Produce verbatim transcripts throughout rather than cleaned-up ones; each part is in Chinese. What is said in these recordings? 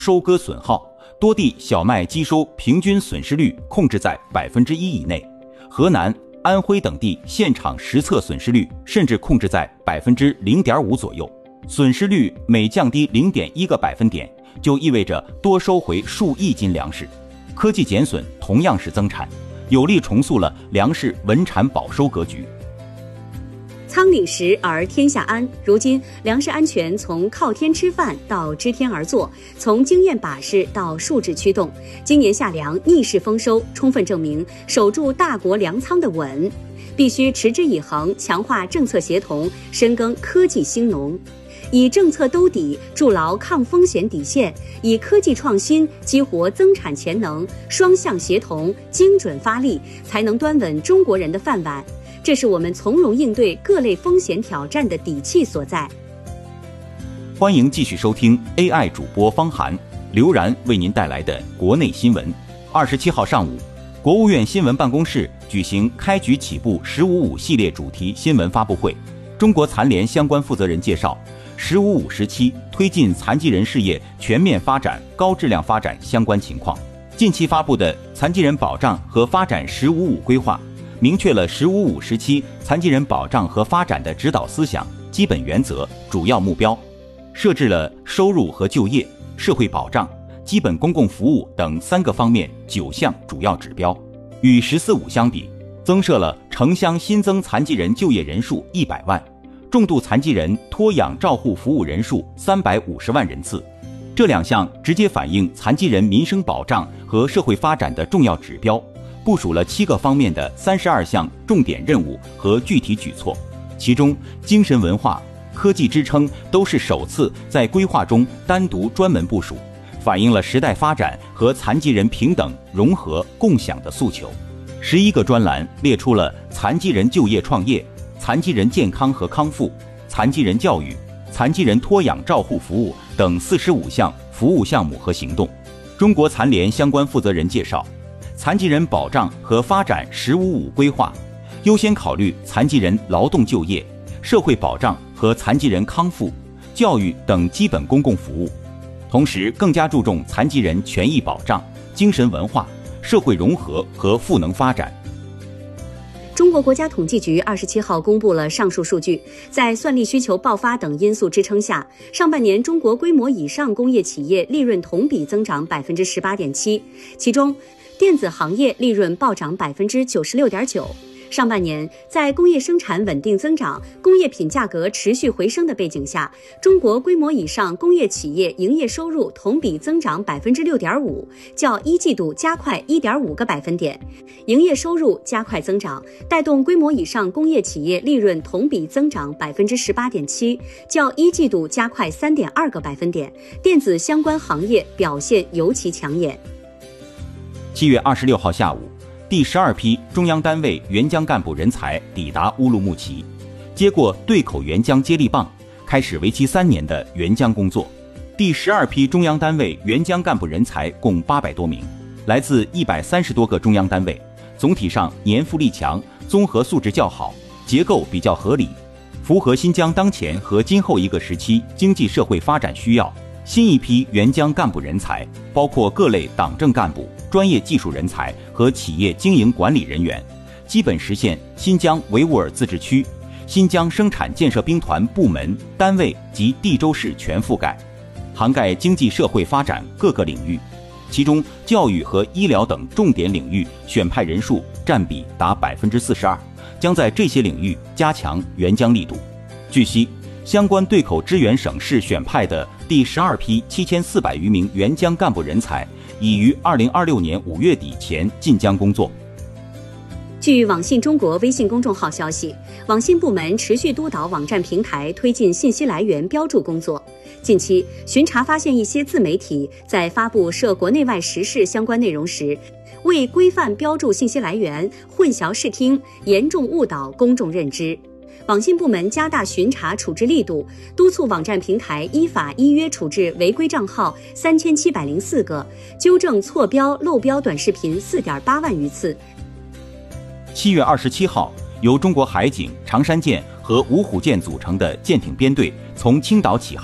收割损耗，多地小麦机收平均损失率控制在百分之一以内，河南、安徽等地现场实测损失率甚至控制在百分之零点五左右。损失率每降低零点一个百分点，就意味着多收回数亿斤粮食。科技减损同样是增产，有力重塑了粮食稳产保收格局。 仓廪实而天下安。如今，粮食安全从靠天吃饭到知天而作，从经验把式到数据驱动。今年夏粮逆势丰收，充分证明守住大国粮仓的稳。必须持之以恒，强化政策协同，深耕科技兴农，以政策兜底，筑牢抗风险底线；以科技创新激活增产潜能，双向协同，精准发力，才能端稳中国人的饭碗。这是我们从容应对各类风险挑战的底气所在。 欢迎继续收听 A I 主播方涵、刘然为您带来的国内新闻。二十七号上午，国务院新闻办公室举行开局起步“十五五”系列主题新闻发布会。中国残联相关负责人介绍，“十五五”时期推进残疾人事业全面发展、高质量发展相关情况。近期发布的《残疾人保障和发展“十五五”规划》明确了“十五五”时期残疾人保障和发展的指导思想、基本原则、主要目标，设置了收入和就业、社会保障、基本公共服务等三个方面九项主要指标。与“十四五”相比，增设了城乡新增残疾人就业人数一百万，重度残疾人托养照护服务人数三百五十万人次。这两项直接反映残疾人民生保障和社会发展的重要指标，部署了七个方面的三十二项重点任务和具体举措，其中精神文化、科技支撑都是首次在规划中单独专门部署，反映了时代发展和残疾人平等、融合、共享的诉求。十一个专栏列出了残疾人就业创业、残疾人健康和康复、残疾人教育、残疾人托养照护服务等四十五项服务项目和行动。中国残联相关负责人介绍，残疾人保障和发展“十五五”规划优先考虑残疾人劳动就业、社会保障和残疾人康复、教育等基本公共服务，同时更加注重残疾人权益保障、精神文化、社会融合和赋能发展。 中国国家统计局二十七号公布了上述数据，在算力需求爆发等因素支撑下，上半年中国规模以上工业企业利润同比增长百分之十八点七，其中电子行业利润暴涨百分之九十六点九。上半年，在工业生产稳定增长、工业品价格持续回升的背景下，中国规模以上工业企业营业收入同比增长百分之六点五，较一季度加快一点五个百分点。营业收入加快增长，带动规模以上工业企业利润同比增长百分之十八点七，较一季度加快三点二个百分点。电子相关行业表现尤其抢眼。 七月二十六号下午，第十二批中央单位援疆干部人才抵达乌鲁木齐，接过对口援疆接力棒，开始为期三年的援疆工作。第十二批中央单位援疆干部人才共八百多名，来自一百三十多个中央单位，总体上年富力强，综合素质较好，结构比较合理，符合新疆当前和今后一个时期经济社会发展需要。新一批援疆干部人才包括各类党政干部、专业技术人才和企业经营管理人员，基本实现新疆维吾尔自治区、新疆生产建设兵团部门、单位及地州市全覆盖，涵盖经济社会发展各个领域，其中教育和医疗等重点领域选派人数占比达百分之四十二，将在这些领域加强援疆力度。据悉，相关对口支援省市选派的第十二批七千四百余名援疆干部人才，已于二零二六年五月底前进疆工作。 据网信中国微信公众号消息，网信部门持续督导网站平台推进信息来源标注工作。近期，巡查发现一些自媒体在发布涉国内外时事相关内容时，未规范标注信息来源，混淆视听，严重误导公众认知。网信部门加大巡查处置力度，督促网站平台依法依约处置违规账号三千七百零四个，纠正错标漏标短视频四点八万余次。 七月二十七号，由中国海警、长山舰和芜湖舰组成的舰艇编队从青岛起航，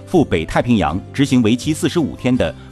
赴北太平洋执行为期四十五天的